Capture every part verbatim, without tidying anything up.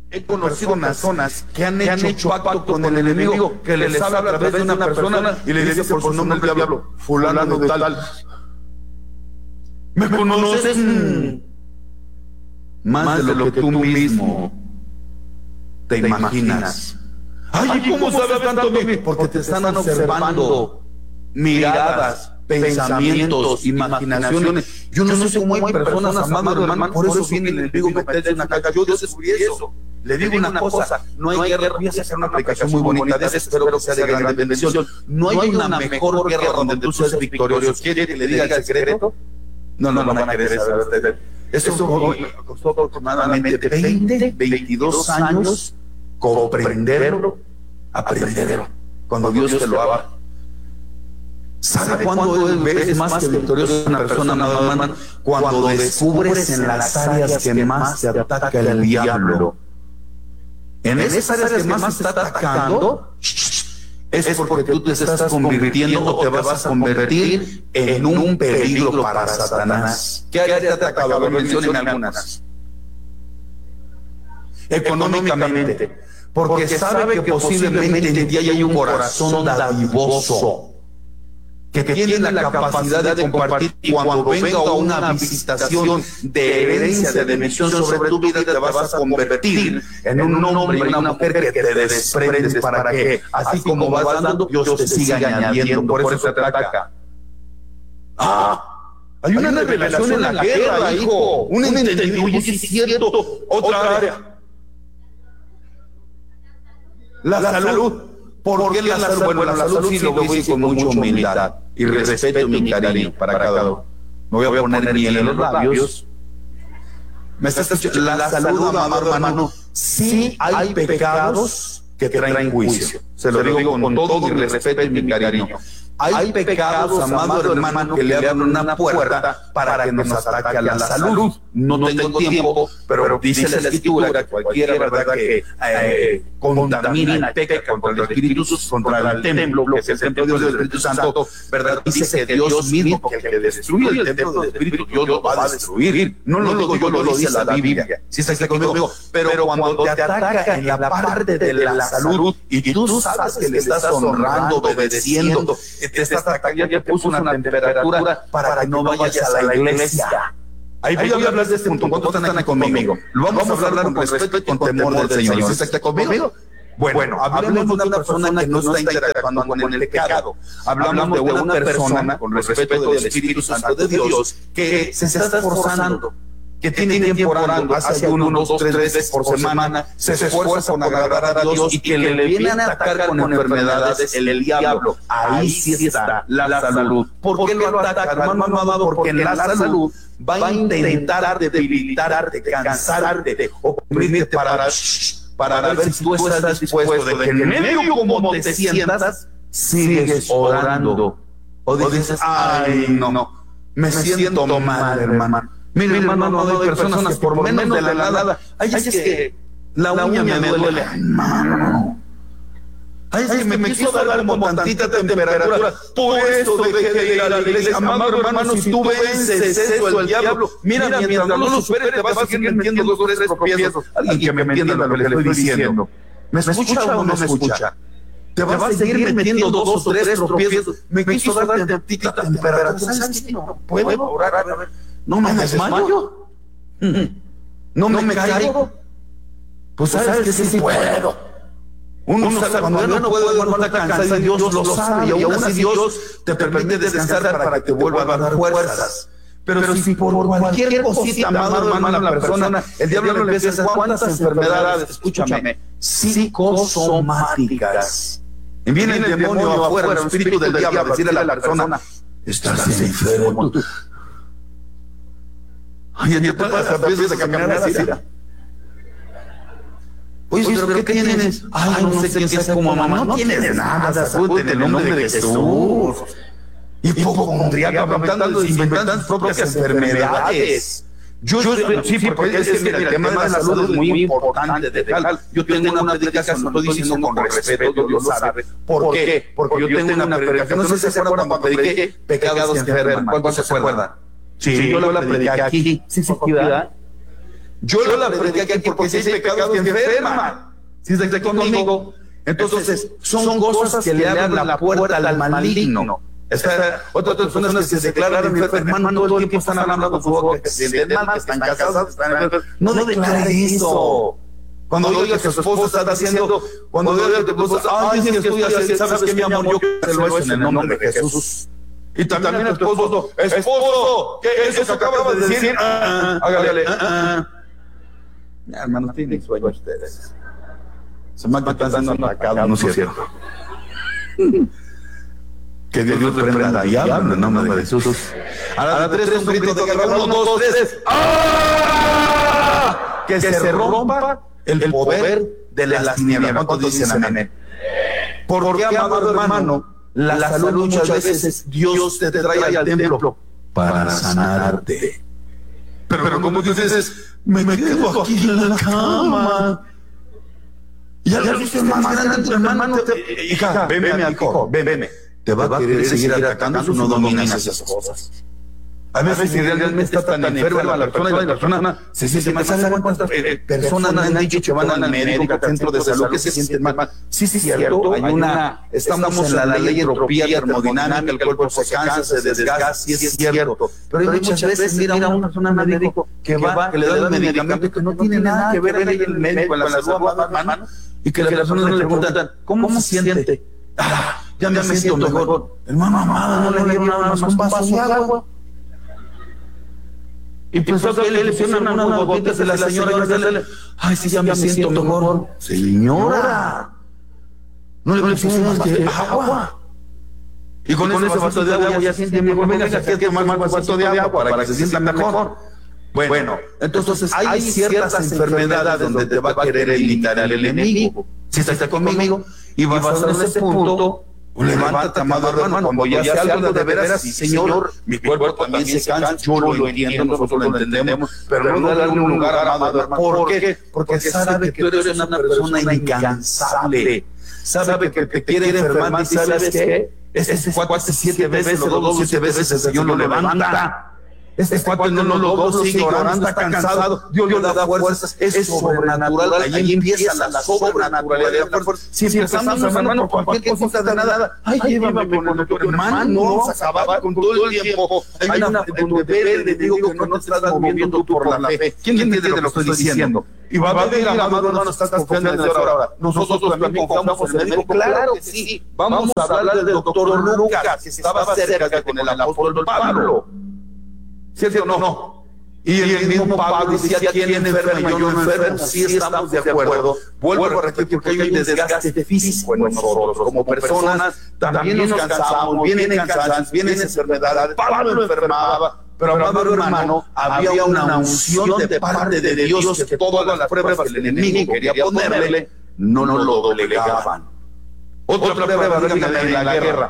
he conocido personas que han, que han hecho pacto con el enemigo, que les habla a través de una persona y le dice por su nombre el diablo, fulano de tal. ¿Me conoces? Más de lo que tú mismo te imaginas. Ay, ¿cómo sabes tanto de mí? Porque te están observando miradas, pensamientos, imaginaciones. Yo no sé cómo hay personas, amado hermano, por eso viene el enemigo me mete en una caja. Yo descubrí eso. Le digo una cosa, no hay guerra. Voy a hacer una aplicación muy bonita de eso, espero que sea de gran bendición. No hay una mejor guerra donde tú seas victorioso. ¿Quiere que le diga el secreto? No, no, no van a querer saber. Eso costó aproximadamente veinte, veintidós años comprenderlo, aprenderlo. Cuando Dios te lo haga. ¿Sabe cuándo ves más que victorioso una persona, amado hermano? Cuando descubres en las áreas que más te ataca el diablo. En esas áreas que más te está atacando, es porque tú te estás convirtiendo o te vas a convertir en un peligro para Satanás. ¿Qué área te ha atacado? Mencionen algunas. Económicamente, porque sabe que posiblemente en ti hay un corazón dadivoso, que tiene la capacidad de compartir, y cuando venga una visitación de herencia, de bendición sobre tu vida, te vas a convertir en un hombre y una mujer que te desprendes para que, así como vas dando, Dios te siga añadiendo. Por eso te ataca. Ah, hay una revelación en la guerra, hijo. Un entendimiento. Oye, sí es cierto. Otra área. La salud. ¿Por qué la salud? Bueno, la salud sí lo hice con mucha humildad y respeto y mi cariño para cada uno. Me voy a poner bien en los labios. ¿Me estás escuchando? La salud, amado hermano, sí hay pecados que traen juicio. Se lo digo con todo mi respeto y mi cariño. Hay pecados, amado hermano, que le abren una puerta para que nos ataque a la salud. No tengo tiempo, pero dice la Escritura que cualquiera, ¿verdad?, que eh, contamina y peca contra el Espíritu, contra el templo, que es el templo de Dios del Espíritu Santo, ¿verdad? Dice que Dios mismo, que el que destruye el templo del Espíritu, Dios lo va a destruir. No lo digo yo, lo dice la Biblia. Si está conmigo, pero cuando te ataca en la parte de la salud y tú sabes que le estás honrando, obedeciendo, te está atacando, ya te puso una temperatura para que no vayas a la iglesia. Ahí voy a hablar de este punto. ¿Cuántos están aquí conmigo? Lo vamos a hablar con respeto y con temor del Señor. ¿Sí está conmigo? Bueno, hablamos de una persona que no está interactuando con el pecado. Hablamos de una persona, con respeto del Espíritu Santo de Dios, que se está esforzando, que tiene tiempo orando, hace uno, dos, tres veces por semana, se esfuerza por agradar a Dios y que le vienen a atacar con enfermedades el diablo. Ahí sí está la salud. ¿Por qué lo ataca, hermano amado? Porque en la salud va a intentar debilitarte, cansarte, oprimirte para, para ver si tú estás dispuesto de que en medio como te sientas, sigues orando. O dices, ay, no, me siento mal, hermano. Mira, hermano, no hay personas que por menos de la nada, ay, es que la uña me duele, hermano. Ay, es que me, me quiso dar como tantita temperatura, por eso dejé de ir a la iglesia. Amado hermano, si tú vences eso, el diablo, mira, mientras no lo superes, te vas a seguir metiendo dos o tres tropiezos. Alguien que me entienda lo que le estoy diciendo. ¿Me escucha o no me escucha? Te vas a seguir metiendo dos o tres tropiezos. Me quiso dar tantita temperatura. ¿Sabes qué? No puedo orar, a ver. No me desmayo, no me caigo. Pues sabes que sí puedo. Uno sabe cuando yo no puedo, no está cansado, y Dios lo sabe, y aún así Dios te permite descansar para que te vuelva a dar fuerzas. Pero si por cualquier cosita, amado hermano, la persona, el diablo le empieza a decir, ¿cuántas enfermedades? Escúchame, psicosomáticas. Y viene el demonio afuera, el espíritu del diablo, a decirle a la persona, estás enfermo. Ay, ya te pasa, empiezas a caminar así. Oye, pero, pero ¿qué tienes? Ay, no sé quién sea como mamá. No tienes nada, salud en el nombre de Jesús. Hipocondríaca, inventando, inventando sus propias enfermedades. Yo, yo sí, sí, porque es que mira, el tema de la salud es muy importante. De tal, yo tengo una predicación, lo estoy diciendo con respeto, Dios lo sabe. ¿Por qué? Porque yo tengo una predicación. No sé si se acuerdan cuando prediqué pecados que enferman. ¿Cuántos se acuerdan? Sí, yo la prediqué aquí. Sí, sí, ¿verdad? Yo la prediqué aquí porque si hay pecados que enferman. Si está conmigo. Entonces, son cosas que le abren la puerta al maligno. Esta, otras personas que se declaran enfermas, todo el tiempo están hablando con su boca, que se sienten mal, que están casadas, están enfermas. No declare eso. Cuando oiga que su esposo está haciendo, cuando oiga que tu esposo, ay, es que estoy haciendo, ¿sabes qué, mi amor? Yo te lo hago en el nombre de Jesús. Y también el esposo, esposo, ¿qué es eso que acabas de decir? Hágale. Hermano, tienen sueño ustedes. Se me están dando atacado, no es cierto. Que Dios reprenda al diablo en nombre de Jesús. A la tres, un grito de guerra, uno, dos, tres. ¡Ah! Que se rompa el poder de las tinieblas. ¿Cuántos dicen amén? Porque, amado hermano, la salud muchas veces Dios te trae al templo para sanarte. Pero, pero como dices, me, me quedo aquí en la cama. Ya le dices más grande tu hermano. Hija, veme al hijo, veme. Te va a querer seguir atacando si no dominas esas cosas. A veces si realmente está tan enferma la persona y la persona se siente mal. ¿Saben cuántas personas me han dicho que van al médico, al centro de salud, que se sienten mal? Sí, sí, cierto. Hay una, estamos en la ley de entropía termodinámica, el cuerpo se cansa, se desgasta, sí es cierto. Pero hay muchas veces, mira, una persona médico que va, que le da el medicamento que no tiene nada que ver ahí el médico, en la salud, hermano, y que las personas le preguntan, ¿cómo se siente? Ah, ya me siento mejor. Hermano amado, no le dieron nada más un vaso de agua. Y pensó que le hicieron unas gotitas de la señora y le ay, sí, ya me siento mejor. Señora, no le pusieron más de agua. Y con ese vaso de agua ya siente mejor. Venga, aquí a tomar más vaso de agua para que se sienta mejor. Bueno, entonces hay ciertas enfermedades donde te va a querer eliminar el enemigo. Si está conmigo y vas a hacer ese punto, levántate, amado hermano, cuando ya sea algo de veras, sí, Señor, mi cuerpo también se cansa, yo lo entiendo, nosotros lo entendemos, pero no darle un lugar, amado hermano. ¿Por qué? Porque sabe que tú eres una persona incansable, sabe que te quiere enfermar, y ¿sabes qué? Ese cuate siete veces, lo doblo siete veces, el Señor lo levanta. Este cuate no lo doblo, sigue orando, está cansado, Dios le da fuerzas, es sobrenatural, ahí empieza la sobrenaturalidad. Si empezamos, hermano, por cualquier cosa de nada, ay, llévame con nuestro hermano, no vamos a acabar con todo el tiempo. Hay una donde le digo que no te estás moviendo tú por la fe. ¿Quién entiende lo que estoy diciendo? Y va a venir, amado hermano, estás confiando en el Señor ahora. Nosotros también confiamos en el médico, claro que sí. Vamos a hablar del doctor Lucas, que estaba cerca con el apóstol Pablo. ¿Cierto o no? Y el mismo Pablo decía, ¿quién enferma? Yo no enfermo. Sí estamos de acuerdo. Vuelvo a repetir porque hay un desgaste físico en nosotros. Como personas también nos cansamos, vienen cansancios, vienen enfermedades. Pablo enfermaba, pero amado hermano, había una unción de parte de Dios que todas las pruebas que el enemigo quería ponerle, no nos lo doblegaban. Otra prueba, dígame, en la guerra.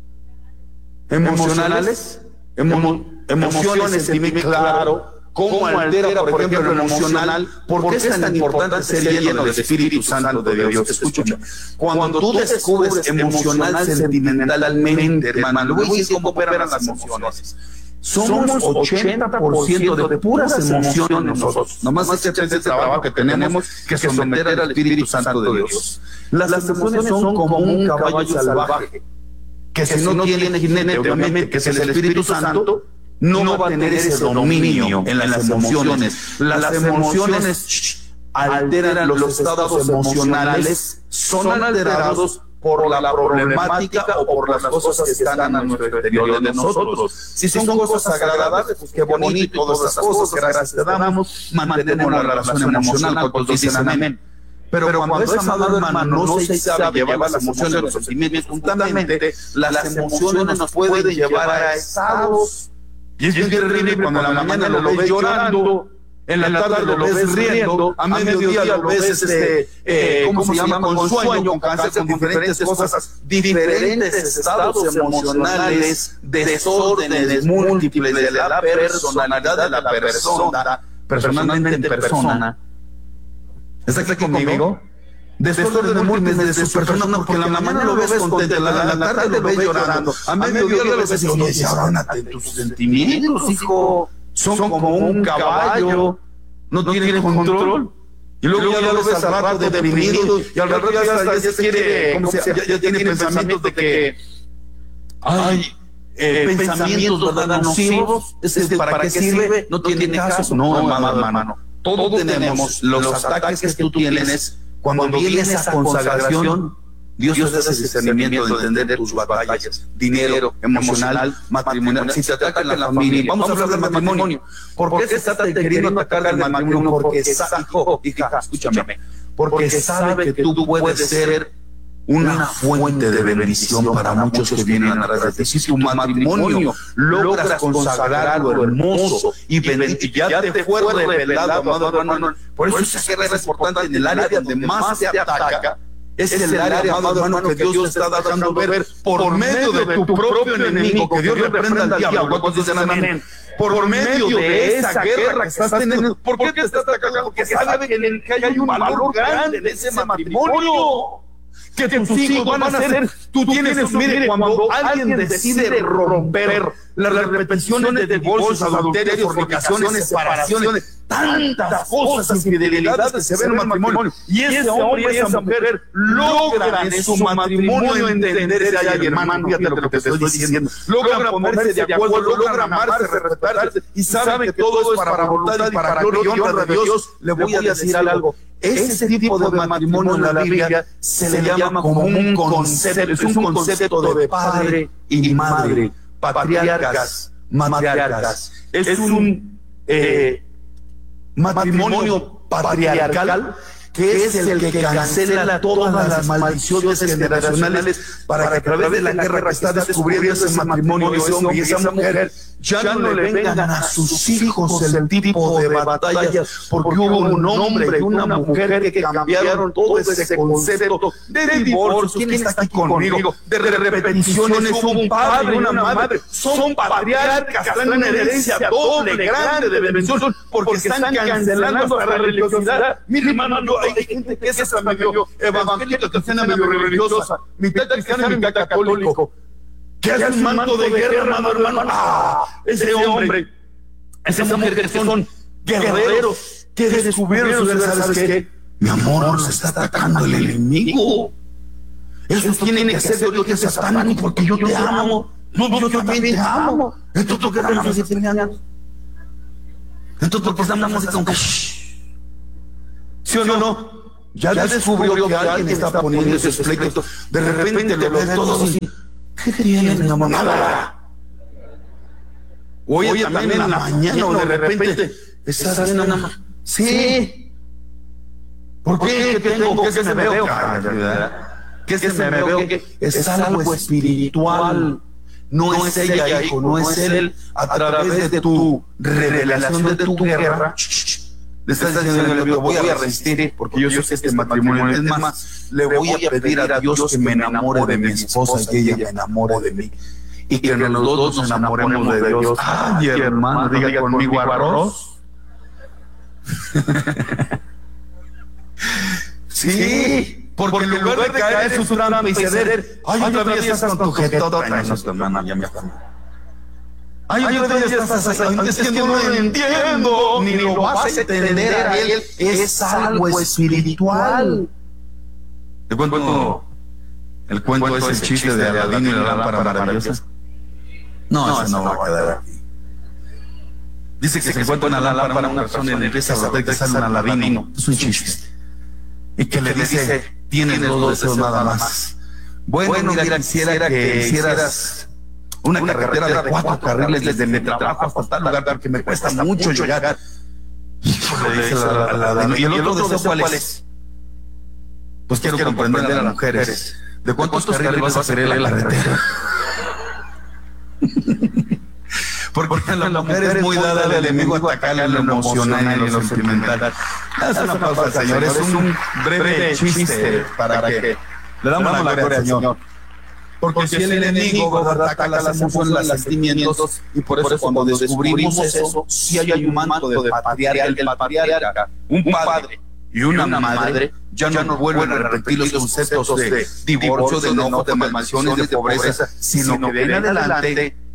Emocionales, emocionales. Emociones, sentimientos, claro, cómo altera, por ejemplo, lo emocional. ¿Por qué es tan importante ser lleno del Espíritu Santo de Dios? Escúchame, cuando tú descubres emocional, sentimentalmente, hermano, le voy a decir cómo operan las emociones. Somos ochenta por ciento de puras emociones nosotros. Nomás este es el trabajo que tenemos que someter al Espíritu Santo de Dios. Las emociones son como un caballo salvaje, que si no tiene jinete, obviamente, que es el Espíritu Santo, no va a tener ese dominio en las emociones. Las emociones alteran los estados emocionales, son alterados por la problemática o por las cosas que están a nuestro exterior de nosotros. Si son cosas agradables, pues qué bonito, todas esas cosas, gracias te damos, mantenemos la relación emocional, cuando dicen amén. Pero, Pero cuando, cuando es amado hermano no se sabe llevar las emociones, los sentimientos juntamente, las emociones nos pueden llevar a estados. Y es bien terrible cuando en la mañana lo ves llorando, en la tarde lo ves riendo, a mediodía lo ves, este, eh, ¿cómo se llama? Con sueño, con cáncer, con diferentes cosas, diferentes estados emocionales, desórdenes múltiples de la personalidad de la persona, personalmente en persona. ¿Está aquí conmigo? Desórdenes múltiples de su persona, porque en la mañana lo ves contento, en la tarde lo ves llorando, a mediodía lo ves y dices, ahora tus sentimientos, hijo, son como un caballo. no tiene control. Y luego, y luego ya lo ves al rato deprimido, y al rato ya, ya, ya se quiere, como sea, ya, ya tiene pensamientos de que hay eh, pensamientos, ¿verdad?, nocivos. ¿Este para qué sirve? No tiene caso. No, hermano, hermano. Todos tenemos los ataques que tú tienes cuando viene esa consagración. Dios te da ese discernimiento de entender tus batallas, dinero, emocional, matrimonial. Si te atacan en la familia, vamos a hablar del matrimonio. ¿Por qué se trata de queriendo atacar el matrimonio? Porque sabe, hijo, hija, escúchame, porque sabe que tú puedes ser una fuente de bendición para muchos que vienen atrás de ti. Si tu matrimonio logras consagrarlo hermoso y bendito, ya te fue revelado, amado hermano. Por eso esa guerra es importante en el área donde más te ataca. Es el área, amado hermano, que Dios te está dejando ver por medio de tu propio enemigo, que Dios reprenda al diablo. ¿Cuántos dicen amén? Por medio de esa guerra que estás teniendo. ¿Por qué te estás atacando? Porque sabe que hay un valor grande en ese matrimonio, que tus hijos van a ser. Tú tienes, mire, cuando alguien decide romper las repeticiones de divorcios, adulterios, fornicaciones, separaciones, tantas cosas, infidelidades que se ven en el matrimonio, y ese hombre y esa mujer logran en su matrimonio entenderse a alguien, hermano, fíjate lo que te estoy diciendo, logran ponerse de acuerdo, logran amarse, respetarse, y saben que todo es para voluntad y para gloria y honra de Dios. Le voy a decir algo: ese tipo de matrimonio en la Biblia se le llama como un concepto, es un concepto de padre y madre, patriarcas, matriarcas. Es un eh, matrimonio patriarcal que es el que cancela todas las maldiciones generacionales, para que a través de la guerra que está descubriendo ese matrimonio, ese hombre y esa mujer, ya no le vengan a sus hijos el tipo de batallas, porque hubo un hombre y una mujer que cambiaron todo ese concepto de divorcio. ¿Quién está aquí conmigo? De repeticiones. Hubo un padre y una madre, son patriarcas, traen una herencia doble, grande de bendición, porque están cancelando la religiosidad. Mi hermano, hay gente que es medio evangélica, cristiana, medio religiosa, mitad cristiana y mitad católico, que hace un manto de guerra, hermano, hermano. Ah, ese hombre, esa mujer que son guerreros, que descubrieron, ¿sabes qué? Mi amor, se está atacando el enemigo. Eso tiene que ser de origen satánico, porque yo te amo. No, no, yo también te amo. Entonces, ¿qué estamos haciendo? Entonces, ¿por qué estamos así como que ¿sí o no? no? Ya, ya descubrió que alguien está poniendo ese pleito. De repente le ves todo así. ¿Qué tiene, mi amor? Nada. Oye, Oye también en la mañana o de repente estás haciendo nada más. Sí. ¿Por qué? ¿Qué tengo? ¿Qué se me veo? ¿Qué se me veo? Es algo espiritual. No es ella, hijo, no es él. A través de tu revelación, de tu guerra, le estás diciendo: le voy a resistir, porque yo sé que este matrimonio, es más, le voy a pedir a Dios que me enamore de mi esposa y ella me enamore de mí, y que los dos nos enamoremos de Dios. Ay, hermano, diga conmigo: arroz. Sí, porque en lugar de caer en su trampa y ceder, ay, otra vez estás con tu jetota. Ay, ay, otra vez estás así. Es que no lo entiendo, ni lo vas a entender a él. Es algo espiritual. ¿Te cuento el cuento es el chiste de Aladino y la lámpara maravillosa? No, eso no va a quedar aquí. Dice que se encuentra una lámpara, una persona le empieza a saber que sale un Aladino. Es un chiste. Y que le dice: tienes dos deseos nada más. Bueno, mira, quisiera que hicieras una carretera de cuatro carriles desde mi trabajo hasta tal lugar, porque me cuesta mucho llegar. Le dice Aladino: ¿y el otro deseo cuál es? Pues quiero comprender a las mujeres. ¿De cuántos carriles vas a hacer la carretera? Porque la mujer es muy dada al enemigo atacarle en lo emocional y en lo sentimental. Es una pausa, Señor. Es un breve chiste para que le damos la gloria al Señor. Porque si el enemigo ataca las emociones, los sentimientos, y por eso cuando descubrimos eso, si hay un manto de patriarca, el patriarca, un padre y una madre, ya no vuelven a repetir los conceptos de divorcio, de enojo, de maldiciones, de pobreza, sino que de en adelante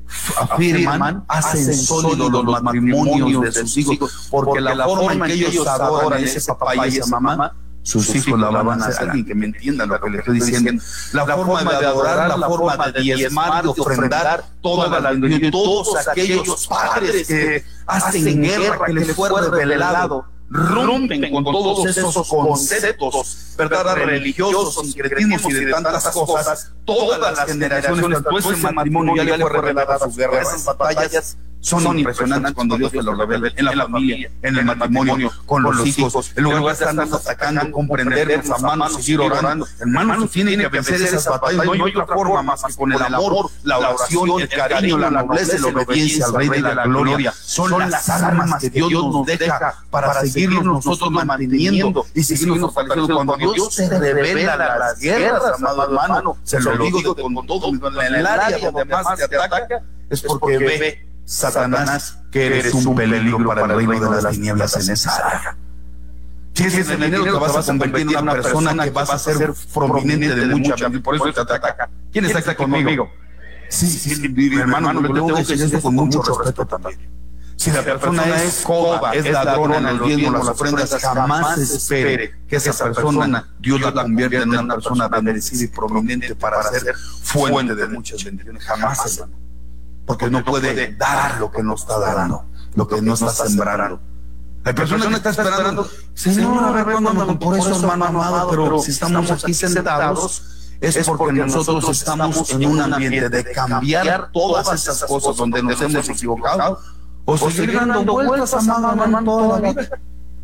afirman, hacen sólidos los matrimonios de sus hijos, porque la forma en que ellos adoran a ese papá y esa mamá, sus hijos la van a hacer. Alguien que me entienda lo que le estoy diciendo. La forma de adorar, la forma de diezmar, de ofrendar, toda la bendición, todos aquellos padres que hacen guerra, que les fue revelado, rompen con todos esos conceptos, verdad, religiosos, sincretismos y de tantas cosas. Todas las generaciones, después ese matrimonio ya le fue revelada sus guerras, esas batallas son impresionantes cuando Dios te lo revela en la familia, en el matrimonio, con los hijos. En lugar de estarnos atacando, comprendernos, amarnos, seguir orando. Hermanos, tienen que vencer esas batallas. No hay otra forma más que con el amor, la oración, el cariño, la nobleza y la obediencia al Rey de la Gloria. Son las armas que Dios nos deja para seguirnos nosotros manteniendo y seguirnos fortaleciendo. Cuando Dios se revela las guerras, amado hermano, se lo digo con todo, en el área donde más te ataca, es porque ve Satanás que eres un peligro para el reino de las tinieblas en esa área. Si ese dinero te vas a convertir en una persona que vas a ser prominente de mucha vida, por eso te ataca. ¿Quién está aquí conmigo? Sí, sí, mi hermano, lo tengo que decir esto con mucho respeto también. Si la persona es coba, es ladrona en los diezmos, las ofrendas, jamás espere que esa persona, Dios la convierta en una persona bendecida y prominente para ser fuente de muchas bendiciones. Jamás, hermano. Porque no puede dar lo que no está dando, lo que no está sembrando. La persona que está esperando, Señor, a ver cuándo, por eso, hermano amado, pero si estamos aquí sentados, es porque nosotros estamos en un ambiente de cambiar todas esas cosas donde nos hemos equivocado, o seguir dando vueltas, amado hermano, toda la vida.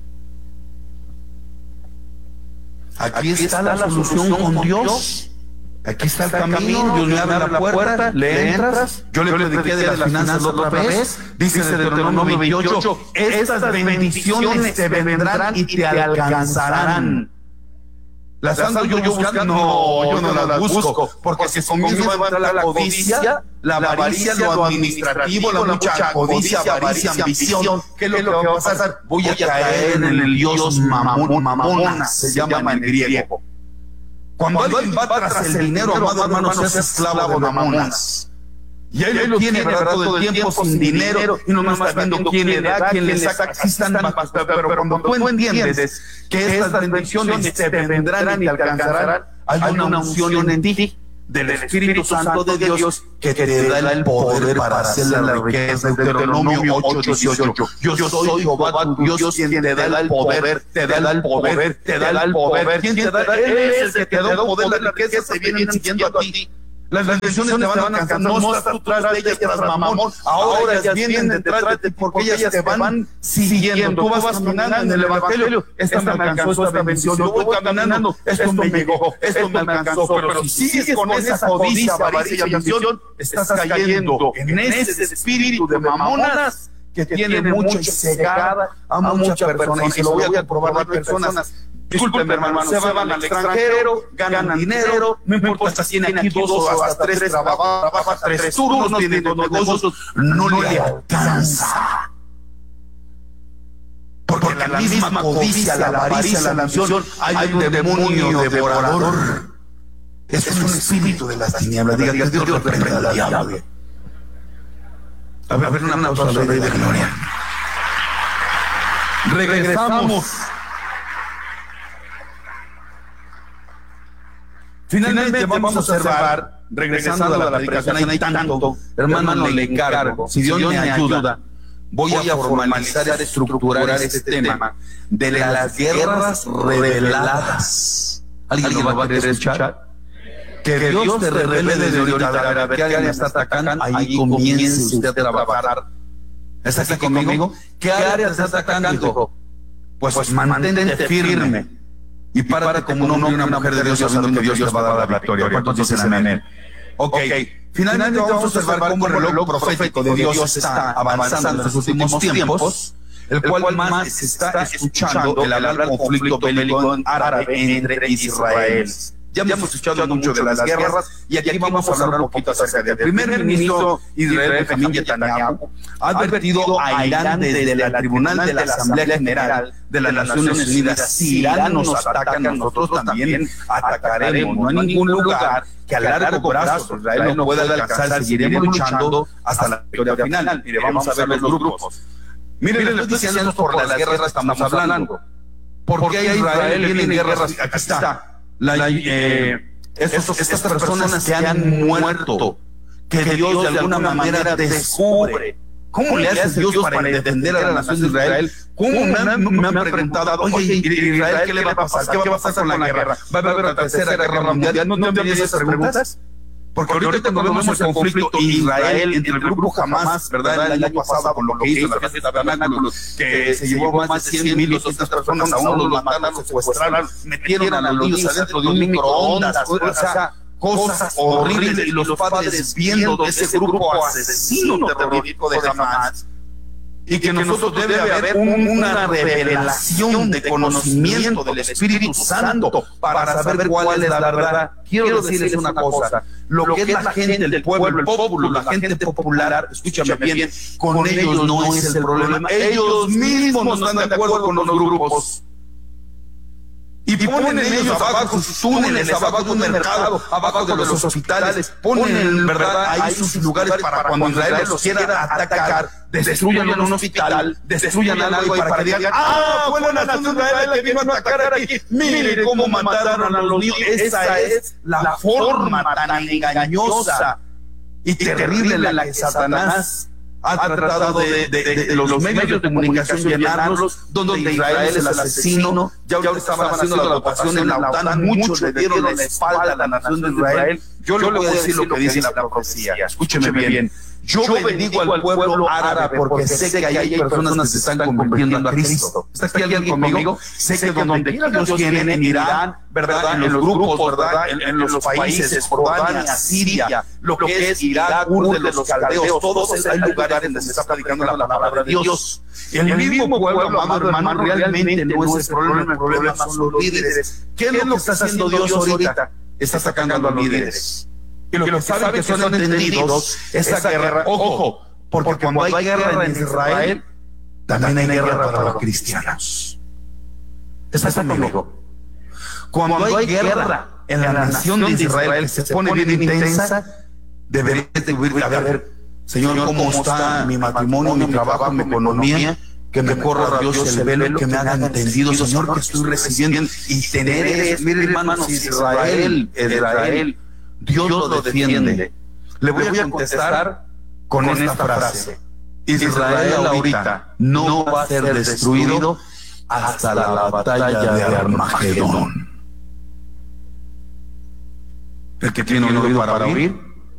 Aquí está la solución con Dios. Aquí está el camino, Dios le abre la puerta, le entras. Yo le prediqué de las finanzas la otra vez. Dice Deuteronomio veintiocho, estas bendiciones te vendrán y te alcanzarán. ¿Las ando yo buscando? No, yo no las busco, porque si conmigo va a entrar la codicia, la avaricia, lo administrativo, la mucha codicia, avaricia, ambición. ¿Qué es lo que va a pasar? Voy a caer en el dios mamón, mamona, se llama en griego. Cuando alguien va tras el dinero, amado hermano, se hace esclavo de mamonas. Y él lo tiene, ¿verdad?, todo el tiempo sin dinero, y no más está viendo quién le da, quién le saca. Así están, pero cuando tú entiendes que estas bendiciones te vendrán y te alcanzarán, hay una unción en ti del Espíritu Santo de Dios que te da el poder para hacer la riqueza. Deuteronomio ocho dieciocho. Yo soy Jehová tu Dios, quien te da el poder, te da el poder, te da el poder. ¿Quién te da? Él es el que te da el poder, la riqueza se viene siguiendo a ti. Las bendiciones te van alcanzando, no estás tú tras de ellas tras mamón, ahora ellas vienen detrás de ti porque ellas te van siguiendo. Tú vas caminando en el Evangelio, esta me alcanzó esta bendición, yo voy caminando, esto me llegó, esto me alcanzó, pero si sigues con esa codicia, avaricia y ambición, estás cayendo en ese espíritu de mamonas que tiene mucha cegada a muchas personas, y se lo voy a comprobar a personas. Disculpen, hermano, se van al extranjero, ganan dinero, no importa si tienen aquí dos o hasta tres trabajos, trabaja tres turnos, tienen dos negocios, no le alcanza. Porque la misma codicia, la avaricia, la ambición, hay un demonio devorador. Es un espíritu de las tinieblas. Diga que Dios reprenda al diablo. A ver, a ver, un aplauso al Rey de Gloria. Regresamos. Finalmente vamos a observar, regresando a la predicación, hay tanto, hermano, le encargo, si Dios me ayuda, voy a formalizar, a estructurar este tema de las guerras reveladas. ¿Alguien lo va a querer escuchar? Que Dios te revele desde ahorita, a ver, a ver, que alguien está atacando, ahí comience usted a trabajar. ¿Está aquí conmigo? ¿Qué área te está atacando? Pues mantente firme. Y párate como un hombre y una mujer de Dios, sabiendo que Dios les va a dar la victoria. ¿Cuántos dicen amén? Ok, finalmente vamos a observar cómo el reloj profético de Dios está avanzando en los últimos tiempos, el cual más se está escuchando el hablar conflicto bélico árabe entre Israel Ya hemos escuchado mucho de las guerras y aquí vamos a hablar un poquito acerca del primer ministro Israel Benjamín Netanyahu. Ha advertido a Irán desde el Tribunal de la Asamblea General de las Naciones Unidas: si Irán nos ataca, nosotros también atacaremos. No hay ningún lugar que a largo plazo Israel no pueda alcanzar. Seguiremos luchando hasta la victoria final. Mire, vamos a ver los grupos. Miren, les estoy diciendo por las guerras estamos hablando. ¿Por qué Israel viene en guerras? Aquí está. La, eh, esos, estas personas que han muerto, que Dios de alguna manera descubre. ¿Cómo le hace Dios para defender a la nación de Israel? ¿Cómo me han, me han preguntado, oye, Israel, ¿qué le va a pasar? ¿Qué va a pasar con la guerra? ¿Va a haber otra tercera guerra mundial? ¿No te han venido esas preguntas? Porque ahorita cuando vemos el conflicto Israel entre el grupo Hamas, ¿verdad? El año pasado con lo que hizo la fiesta de tabernáculos, que se llevó más de cien mil doscientas personas, a uno los mataron, los secuestraron, metieron a los niños adentro de un microondas, o sea, cosas horribles, y los padres viendo de ese grupo asesino terrorífico de Hamas. Y que nosotros debe haber un, una revelación de conocimiento del Espíritu Santo para saber cuál es la verdad. Quiero decirles una cosa: lo que es la gente del pueblo, el pueblo, la gente popular, escúchame bien, con ellos no es el problema. Ellos mismos no están de acuerdo con los grupos. Y ponen ellos abajo sus túneles, abajo de un mercado, abajo de los hospitales, ponen, ¿verdad?, ahí sus lugares para cuando Israel los quiera atacar, destruyan un hospital, destruyan algo y para que digan, ah, fue la nación de Israel que vino a atacar aquí, miren cómo mataron a los niños. Esa es la forma tan engañosa y terrible en la que Satanás ha tratado de, de, de, de los medios de comunicación llenarlos, donde Israel es el asesino. Ya ahora estaban haciendo la votación en la OTAN, muchos le dieron la espalda a la nación de Israel. Yo le voy a decir lo que dice la profecía, escúcheme bien. Yo bendigo al pueblo árabe porque sé que hay personas que se están convirtiendo a Cristo. ¿Está aquí alguien conmigo? Sé que donde quiera que los tienen, en Irán, ¿verdad?, en los grupos, ¿verdad?, en, en los países, Jordania, Siria, lo que es Irak, Ur de los caldeos, todos hay lugares donde se está predicando la palabra de Dios. El mismo pueblo, amado hermano, realmente no es el problema, el problema son los líderes. ¿Qué es lo que está haciendo Dios ahorita? Está sacando a los líderes. Y lo que saben que son entendidos, esa guerra, ojo, porque cuando hay guerra en Israel, también hay guerra para los cristianos. ¿Estás conmigo? Cuando hay guerra en la nación de Israel, que se pone bien intensa, deberías de a ver, Señor, ¿cómo está mi matrimonio, mi trabajo, mi economía? Que me corra Dios el velo, que me haga entendido, Señor, que estoy recibiendo y tener eso. Miren, hermanos, Israel, Israel, Dios lo defiende. Le voy a contestar con esta frase: Israel ahorita no va a ser destruido hasta la batalla de Armagedón. El que tiene un oído para oír,